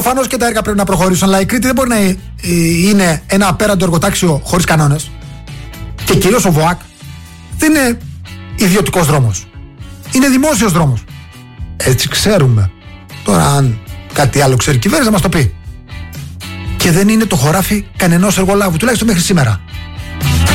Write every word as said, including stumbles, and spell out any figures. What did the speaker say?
Προφανώς και τα έργα πρέπει να προχωρήσουν, αλλά η Κρήτη δεν μπορεί να είναι ένα απέραντο εργοτάξιο χωρίς κανόνες. Και κυρίως ο ΒΟΑΚ δεν είναι ιδιωτικός δρόμος. Είναι δημόσιος δρόμος. Έτσι ξέρουμε. Τώρα, αν κάτι άλλο ξέρει η κυβέρνηση, να μας το πει. Και δεν είναι το χωράφι κανενός εργολάβου, τουλάχιστον μέχρι σήμερα.